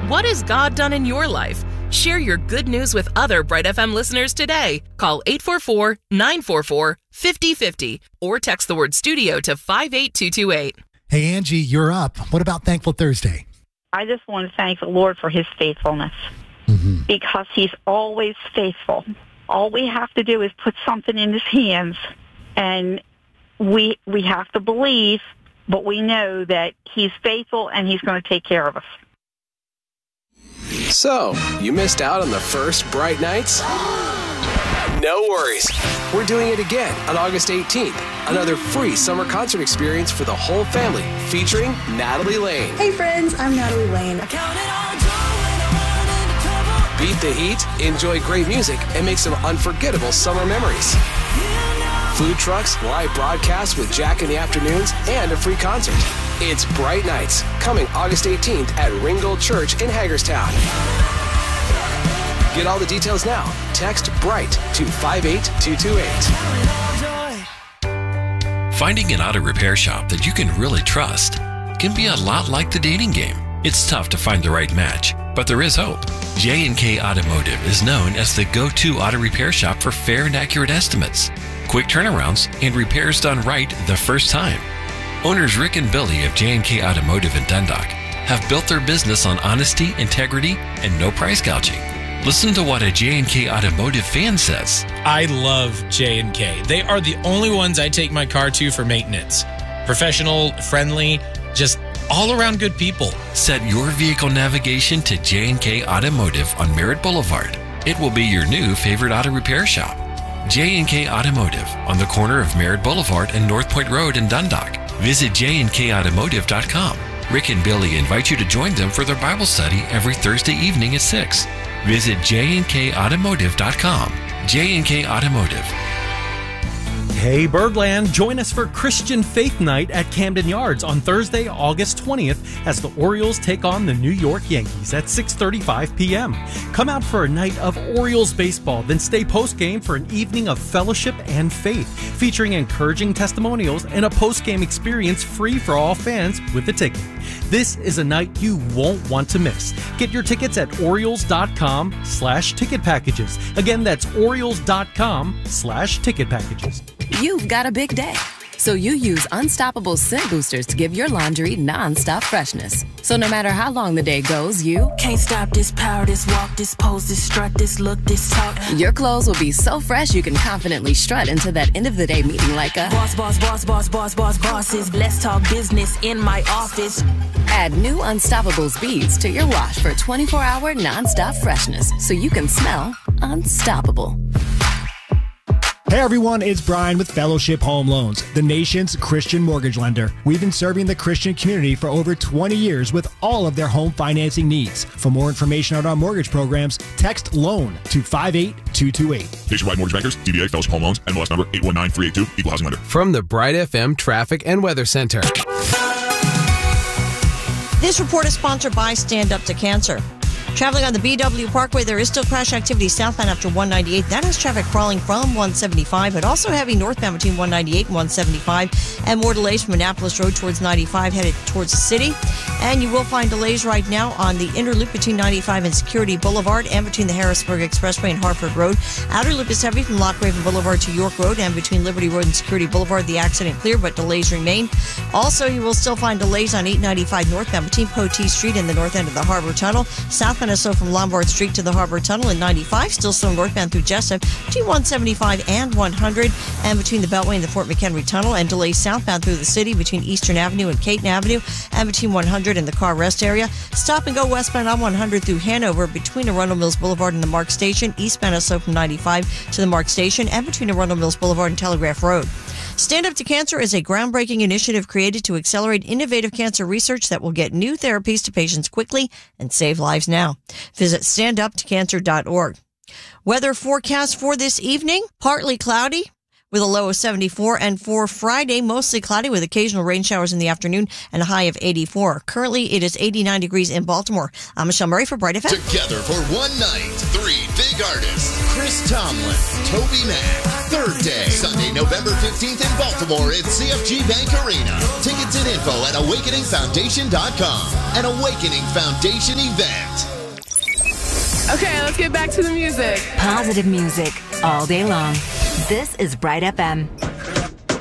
What has God done in your life? Share your good news with other Bright FM listeners today. Call 844-944-5050 or text the word studio to 58228. Hey, Angie, you're up. What about Thankful Thursday? I just want to thank the Lord for his faithfulness because he's always faithful. All we have to do is put something in his hands, and we have to believe, but we know that he's faithful and he's going to take care of us. So, you missed out on the first Bright Nights? No worries. We're doing it again on August 18th. Another free summer concert experience for the whole family featuring Natalie Lane. Hey friends, I'm Natalie Lane. Beat the heat, enjoy great music, and make some unforgettable summer memories. Food trucks, live broadcasts with Jack in the afternoons, and a free concert. It's Bright Nights, coming August 18th at Ringgold Church in Hagerstown. Get all the details now. Text BRIGHT to 58228. Finding an auto repair shop that you can really trust can be a lot like the dating game. It's tough to find the right match, but there is hope. J&K Automotive is known as the go-to auto repair shop for fair and accurate estimates, quick turnarounds, and repairs done right the first time. Owners Rick and Billy of J&K Automotive in Dundalk have built their business on honesty, integrity, and no price gouging. Listen to what a J&K Automotive fan says. I love J&K. They are the only ones I take my car to for maintenance. Professional, friendly, just all around good people. Set your vehicle navigation to J&K Automotive on Merritt Boulevard. It will be your new favorite auto repair shop. J&K Automotive on the corner of Merritt Boulevard and North Point Road in Dundalk. Visit jnkautomotive.com. Rick and Billy invite you to join them for their Bible study every Thursday evening at 6. Visit jnkautomotive.com. J&K Automotive. Hey Birdland, join us for Christian Faith Night at Camden Yards on Thursday, August 20th as the Orioles take on the New York Yankees at 6:35 p.m. Come out for a night of Orioles baseball, then stay post-game for an evening of fellowship and faith, featuring encouraging testimonials and a post-game experience free for all fans with a ticket. This is a night you won't want to miss. Get your tickets at Orioles.com/ticket packages. Again, that's Orioles.com/ticket packages. You've got a big day, so you use Unstoppable Scent Boosters to give your laundry non-stop freshness. So no matter how long the day goes, you can't stop this power, this walk, this pose, this strut, this look, this talk. Your clothes will be so fresh you can confidently strut into that end of the day meeting like a bosses. Let's talk business in my office. Add new Unstoppables beads to your wash for 24-hour non-stop freshness so you can smell unstoppable. Hey everyone, it's Brian with Fellowship Home Loans, the nation's Christian mortgage lender. We've been serving the Christian community for over 20 years with all of their home financing needs. For more information on our mortgage programs, text LOAN to 58228. Nationwide Mortgage Bankers, DBA Fellowship Home Loans, NMLS number 819382, Equal Housing Lender. From the Bright FM Traffic and Weather Center. This report is sponsored by Stand Up to Cancer. Traveling on the BW Parkway, there is still crash activity southbound after 198. That has traffic crawling from 175, but also heavy northbound between 198 and 175, and more delays from Annapolis Road towards 95, headed towards the city. And you will find delays right now on the inner loop between 95 and Security Boulevard, and between the Harrisburg Expressway and Hartford Road. Outer loop is heavy from Lock Raven Boulevard to York Road, and between Liberty Road and Security Boulevard, the accident clear, but delays remain. Also, you will still find delays on 895 northbound between Potee Street and the north end of the Harbor Tunnel. Southbound is so from Lombard Street to the Harbor Tunnel, in 95, still slow northbound through Jessup between 175 and 100, and between the Beltway and the Fort McHenry Tunnel, and delays southbound through the city between Eastern Avenue and Caton Avenue, and between 100 and the Car Rest area. Stop and go westbound on 100 through Hanover between Arundel Mills Boulevard and the Mark Station. Eastbound is slow from 95 to the Mark Station, and between Arundel Mills Boulevard and Telegraph Road. Stand Up to Cancer is a groundbreaking initiative created to accelerate innovative cancer research that will get new therapies to patients quickly and save lives now. Visit standuptocancer.org. Weather forecast for this evening, partly cloudy with a low of 74, and for Friday, mostly cloudy with occasional rain showers in the afternoon and a high of 84. Currently, it is 89 degrees in Baltimore. I'm Michelle Murray for Bright FM. Together for one night, 3 big music artists Chris Tomlin, Toby Mac. Third day, Sunday, November 15th in Baltimore at CFG Bank Arena. Tickets and info at awakeningfoundation.com. An Awakening Foundation event. Okay, let's get back to the music. Positive music all day long. This is Bright FM.